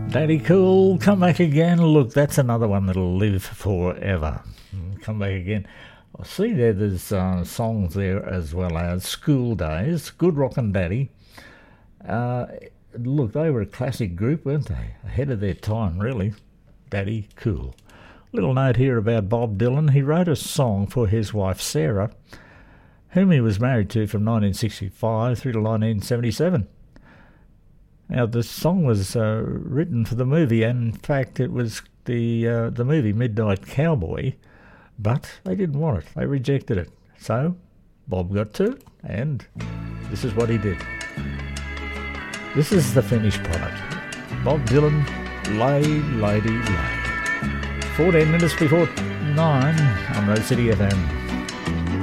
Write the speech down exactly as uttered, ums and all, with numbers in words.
Daddy Cool, Come Back Again. Look, that's another one that'll live forever. Come Back Again. I see there there's uh, songs there as well as School Days, Good Rockin' Daddy. Uh, look, they were a classic group, weren't they? Ahead of their time, really. Daddy Cool. Little note here about Bob Dylan. He wrote a song for his wife Sarah, whom he was married to from nineteen sixty-five through to nineteen seventy-seven. Now, the song was uh, written for the movie, and in fact, it was the uh, the movie Midnight Cowboy, but they didn't want it. They rejected it. So, Bob got to it, and this is what he did. This is the finished product. Bob Dylan, Lay, Lady, Lay. fourteen minutes before nine on Road City F M.